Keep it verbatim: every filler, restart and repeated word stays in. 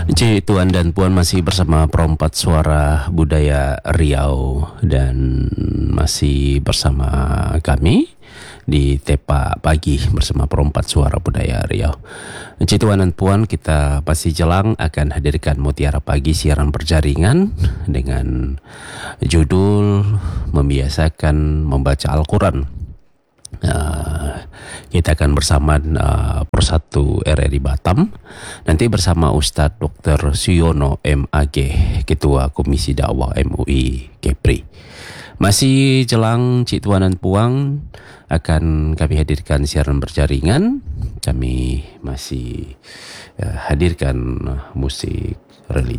Cik Tuan dan Puan masih bersama Perompat Suara Budaya Riau dan masih bersama kami di Tepa Pagi bersama Perompat Suara Budaya Riau. Cik Tuan dan Puan, kita pasti jelang akan hadirkan Mutiara Pagi siaran berjaringan dengan judul Membiasakan Membaca Al-Quran. Uh, kita akan bersama uh, Persatu R R I Batam, nanti bersama Ustadz Doktor Suyono M A.G, Ketua Komisi Dakwah M U I Kepri. Masih jelang Cik Tuan dan Puang akan kami hadirkan siaran berjaringan. Kami masih uh, hadirkan uh, musik religi.